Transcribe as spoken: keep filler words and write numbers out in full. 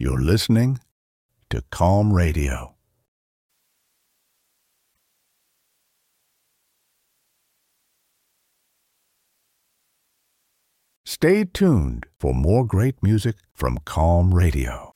You're listening to Calm Radio. Stay tuned for more great music from Calm Radio.